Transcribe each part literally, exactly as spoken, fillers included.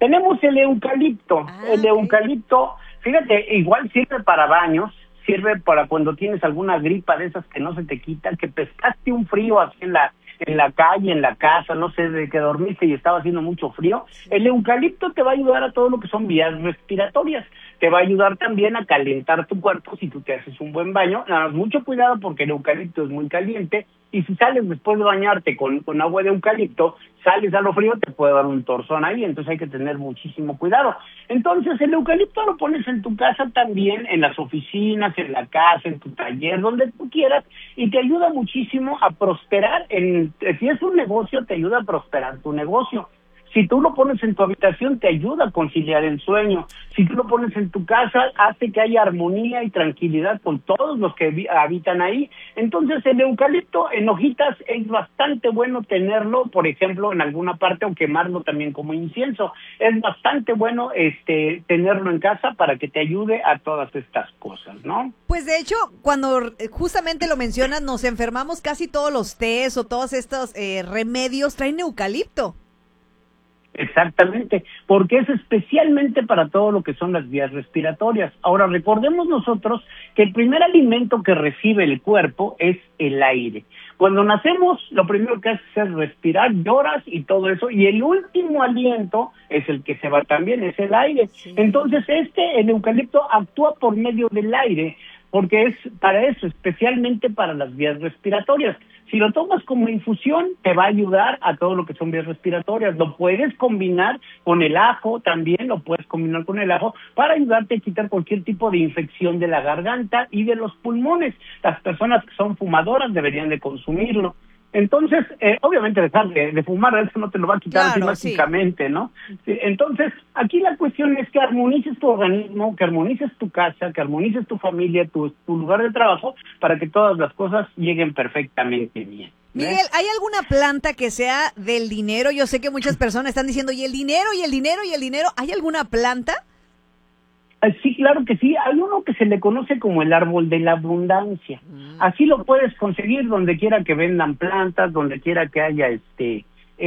Tenemos el eucalipto. Ah, el okay. eucalipto, fíjate, igual sirve para baños, sirve para cuando tienes alguna gripa de esas que no se te quita, que pescaste un frío así en la en la calle, en la casa, no sé, de que dormiste y estaba haciendo mucho frío. El eucalipto te va a ayudar a todo lo que son vías respiratorias. Te va a ayudar también a calentar tu cuerpo si tú te haces un buen baño. Nada más, mucho cuidado porque el eucalipto es muy caliente y si sales después de bañarte con, con agua de eucalipto, sales a lo frío, te puede dar un torzón ahí, entonces hay que tener muchísimo cuidado. Entonces el eucalipto lo pones en tu casa también, en las oficinas, en la casa, en tu taller, donde tú quieras, y te ayuda muchísimo a prosperar. En, si es un negocio, te ayuda a prosperar tu negocio. Si tú lo pones en tu habitación, te ayuda a conciliar el sueño. Si tú lo pones en tu casa, hace que haya armonía y tranquilidad con todos los que vi- habitan ahí. Entonces, el eucalipto en hojitas es bastante bueno tenerlo, por ejemplo, en alguna parte, o quemarlo también como incienso. Es bastante bueno este tenerlo en casa para que te ayude a todas estas cosas, ¿no? Pues de hecho, cuando eh, justamente lo mencionas, nos enfermamos, casi todos los tés o todos estos eh, remedios traen eucalipto. Exactamente, porque es especialmente para todo lo que son las vías respiratorias. Ahora, recordemos nosotros que el primer alimento que recibe el cuerpo es el aire. Cuando nacemos, lo primero que haces es respirar, lloras y todo eso, y el último aliento es el que se va también, es el aire. Sí. Entonces, este, el eucalipto actúa por medio del aire, porque es para eso, especialmente para las vías respiratorias. Si lo tomas como infusión, te va a ayudar a todo lo que son vías respiratorias. Lo puedes combinar con el ajo, también lo puedes combinar con el ajo para ayudarte a quitar cualquier tipo de infección de la garganta y de los pulmones. Las personas que son fumadoras deberían de consumirlo. Entonces, eh, obviamente dejar de, de fumar, eso no te lo va a quitar así Claro, sí. mágicamente, ¿no? Sí, entonces, aquí la cuestión es que armonices tu organismo, que armonices tu casa, que armonices tu familia, tu, tu lugar de trabajo, para que todas las cosas lleguen perfectamente bien. ¿eh? Miguel, ¿hay alguna planta que sea del dinero? Yo sé que muchas personas están diciendo, ¿y el dinero, y el dinero, y el dinero? ¿Hay alguna planta? Eh, Sí, claro que sí. Hay uno que se le conoce como el árbol de la abundancia. Así lo puedes conseguir donde quiera que vendan plantas, donde quiera que haya este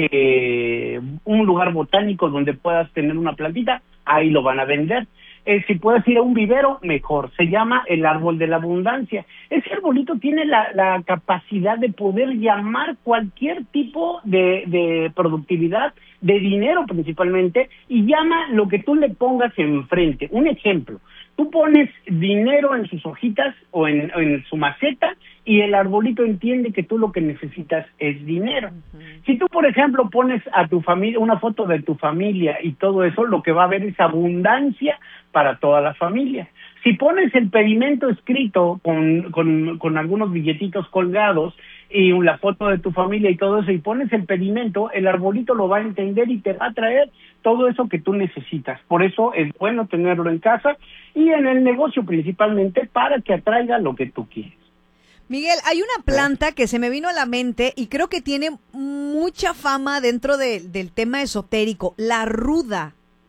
eh, un lugar botánico donde puedas tener una plantita, ahí lo van a vender. Eh, si puedes ir a un vivero, mejor. Se llama el árbol de la abundancia. Ese arbolito tiene la, la capacidad de poder llamar cualquier tipo de, de productividad, de dinero principalmente, y llama lo que tú le pongas enfrente. Un ejemplo, tú pones dinero en sus hojitas o en, en su maceta y el arbolito entiende que tú lo que necesitas es dinero. Uh-huh. Si tú, por ejemplo, pones a tu familia, una foto de tu familia y todo eso, lo que va a haber es abundancia para toda la familia. Si pones el pedimento escrito con, con, con algunos billetitos colgados y la foto de tu familia y todo eso, y pones el pedimento, el arbolito lo va a entender y te va a traer todo eso que tú necesitas. Por eso es bueno tenerlo en casa y en el negocio principalmente, para que atraiga lo que tú quieres. Miguel, hay una planta que se me vino a la mente y creo que tiene mucha fama dentro de, del tema esotérico, la ruda.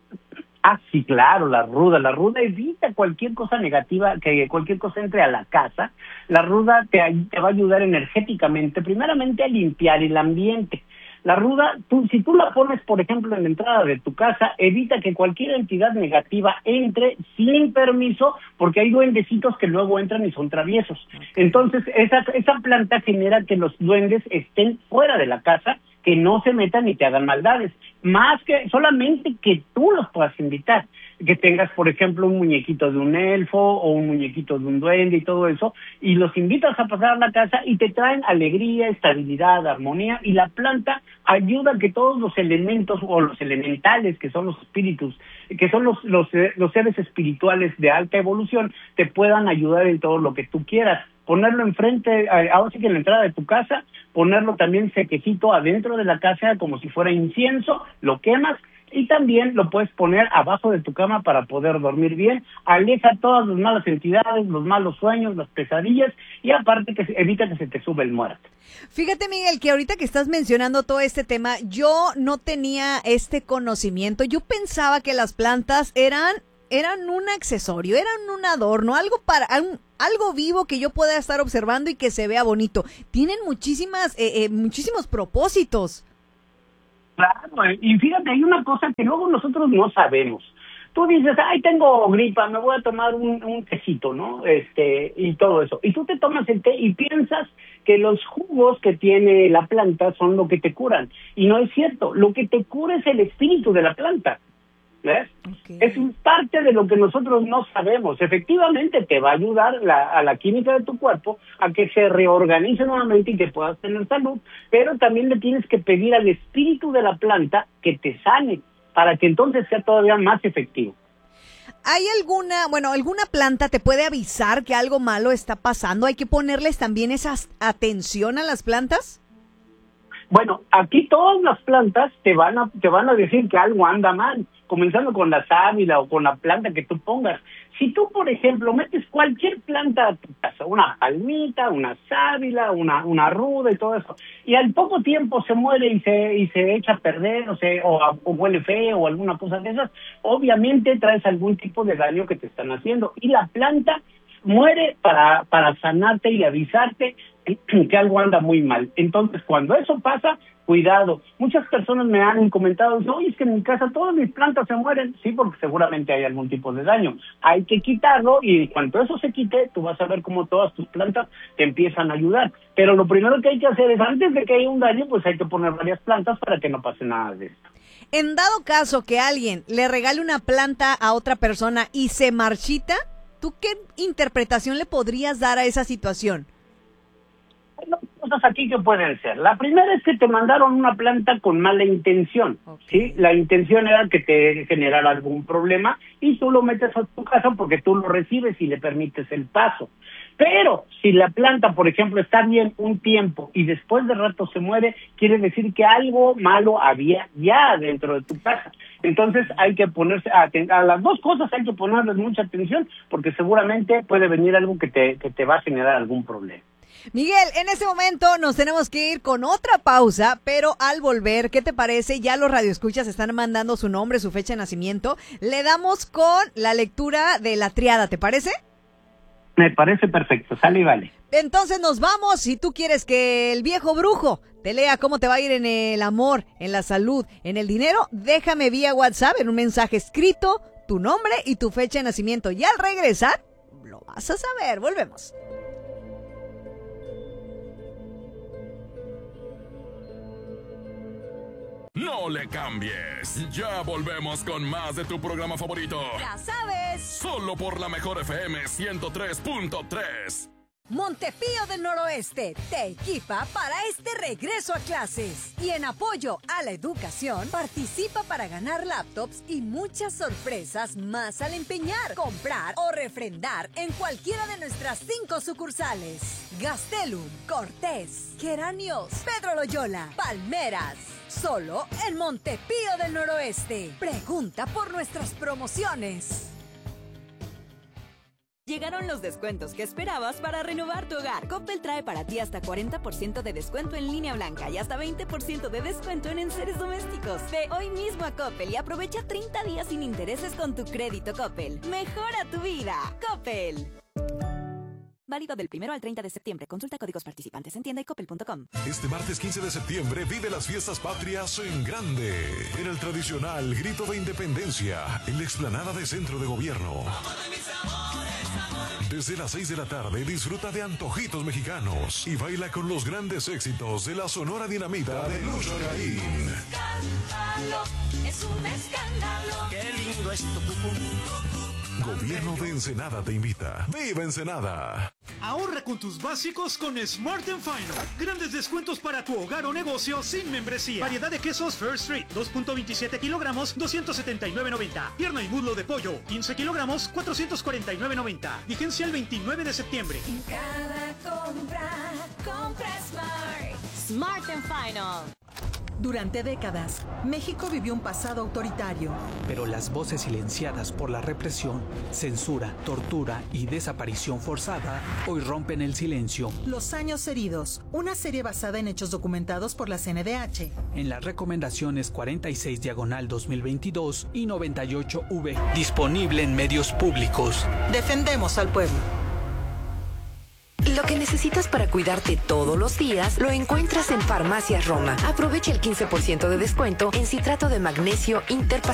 Ah, sí, claro, la ruda. La ruda evita cualquier cosa negativa, que cualquier cosa entre a la casa. La ruda te, te va a ayudar energéticamente, primeramente a limpiar el ambiente. La ruda, tú, si tú la pones, por ejemplo, en la entrada de tu casa, evita que cualquier entidad negativa entre sin permiso, porque hay duendecitos que luego entran y son traviesos. Entonces, esa, esa planta genera que los duendes estén fuera de la casa, que no se metan y te hagan maldades, más que solamente que tú los puedas invitar, que tengas, por ejemplo, un muñequito de un elfo o un muñequito de un duende y todo eso, y los invitas a pasar a la casa y te traen alegría, estabilidad, armonía, y la planta ayuda a que todos los elementos o los elementales, que son los espíritus, que son los, los, los seres espirituales de alta evolución, te puedan ayudar en todo lo que tú quieras. Ponerlo enfrente, ahora sí que en la entrada de tu casa, ponerlo también sequecito adentro de la casa como si fuera incienso, lo quemas y también lo puedes poner abajo de tu cama para poder dormir bien, aleja todas las malas entidades, los malos sueños, las pesadillas y aparte que evita que se te sube el muerto. Fíjate, Miguel, que ahorita que estás mencionando todo este tema, yo no tenía este conocimiento, yo pensaba que las plantas eran eran un accesorio, eran un adorno, algo para un, algo vivo que yo pueda estar observando y que se vea bonito. Tienen muchísimas, eh, eh, muchísimos propósitos. Claro, y fíjate, hay una cosa que luego nosotros no sabemos. Tú dices, ay, tengo gripa, me voy a tomar un, un tecito, ¿no? Este, y todo eso. Y tú te tomas el té y piensas que los jugos que tiene la planta son lo que te curan. Y no es cierto. Lo que te cura es el espíritu de la planta. ¿Ves? Okay. Es parte de lo que nosotros no sabemos. Efectivamente, te va a ayudar la, a la química de tu cuerpo a que se reorganice nuevamente y que puedas tener salud, pero también le tienes que pedir al espíritu de la planta que te sane, para que entonces sea todavía más efectivo. ¿Hay alguna, bueno, alguna planta te puede avisar que algo malo está pasando? ¿Hay que ponerles también esa atención a las plantas? Bueno, aquí todas las plantas te van a te van a decir que algo anda mal, comenzando con la sábila o con la planta que tú pongas. Si tú, por ejemplo, metes cualquier planta a tu casa, una palmita, una sábila, una una ruda y todo eso, y al poco tiempo se muere y se y se echa a perder, o se o, o huele feo o alguna cosa de esas, obviamente traes algún tipo de daño que te están haciendo, y la planta muere para para sanarte y avisarte que algo anda muy mal. Entonces, cuando eso pasa, cuidado. Muchas personas me han comentado, oye, es que en mi casa todas mis plantas se mueren. Sí, porque seguramente hay algún tipo de daño. Hay que quitarlo, y cuando eso se quite, tú vas a ver cómo todas tus plantas te empiezan a ayudar. Pero lo primero que hay que hacer es, antes de que haya un daño, pues hay que poner varias plantas para que no pase nada de esto. En dado caso que alguien le regale una planta a otra persona y se marchita, ¿tú qué interpretación le podrías dar a esa situación? Hay dos cosas aquí que pueden ser. La primera es que te mandaron una planta con mala intención, okay. ¿Sí? La intención era que te generara algún problema y tú lo metes a tu casa porque tú lo recibes y le permites el paso. Pero si la planta, por ejemplo, está bien un tiempo y después de rato se muere, quiere decir que algo malo había ya dentro de tu casa. Entonces hay que ponerse a, a las dos cosas, hay que ponerles mucha atención, porque seguramente puede venir algo que te, que te va a generar algún problema. Miguel, en este momento nos tenemos que ir con otra pausa, pero al volver, ¿qué te parece? Ya los radioescuchas están mandando su nombre, su fecha de nacimiento. Le damos con la lectura de la triada, ¿te parece? Me parece perfecto, sale y vale. Entonces nos vamos. Si tú quieres que el viejo brujo te lea cómo te va a ir en el amor, en la salud, en el dinero, déjame vía WhatsApp en un mensaje escrito tu nombre y tu fecha de nacimiento. Y al regresar, lo vas a saber. Volvemos. No le cambies. Ya volvemos con más de tu programa favorito. Ya sabes. Solo por la mejor F M ciento tres punto tres. Montepío del Noroeste te equipa para este regreso a clases. Y en apoyo a la educación, participa para ganar laptops y muchas sorpresas más al empeñar, comprar o refrendar en cualquiera de nuestras cinco sucursales. Gastelum, Cortés, Geranios, Pedro Loyola, Palmeras. Solo en Montepío del Noroeste. Pregunta por nuestras promociones. Llegaron los descuentos que esperabas para renovar tu hogar. Coppel trae para ti hasta cuarenta por ciento de descuento en línea blanca y hasta veinte por ciento de descuento en enseres domésticos. Ve hoy mismo a Coppel y aprovecha treinta días sin intereses con tu crédito Coppel. Mejora tu vida. Coppel. Válido del primero al treinta de septiembre. Consulta códigos participantes en tienda y coppel punto com. Este martes quince de septiembre vive las fiestas patrias en grande. En el tradicional Grito de Independencia, en la explanada de Centro de Gobierno. Desde las seis de la tarde disfruta de antojitos mexicanos y baila con los grandes éxitos de la Sonora Dinamita de Lucho Garín. Es un escándalo. Qué lindo es tu pupú. Gobierno de Ensenada te invita. ¡Viva Ensenada! Ahorra con tus básicos con Smart and Final. Grandes descuentos para tu hogar o negocio sin membresía. Variedad de quesos First Street, dos punto veintisiete kilogramos, doscientos setenta y nueve noventa. Pierna y muslo de pollo, quince kilogramos, cuatrocientos cuarenta y nueve noventa. Vigencia el veintinueve de septiembre. En cada compra, compra Smart. Smart and Final. Durante décadas, México vivió un pasado autoritario. Pero las voces silenciadas por la represión, censura, tortura y desaparición forzada hoy rompen el silencio. Los años heridos, una serie basada en hechos documentados por la C N D H. En las recomendaciones cuarenta y seis diagonal dos mil veintidós y noventa y ocho V. Disponible en medios públicos. Defendemos al pueblo. Lo que necesitas para cuidarte todos los días lo encuentras en Farmacias Roma. Aprovecha el quince por ciento de descuento en citrato de magnesio Interpacific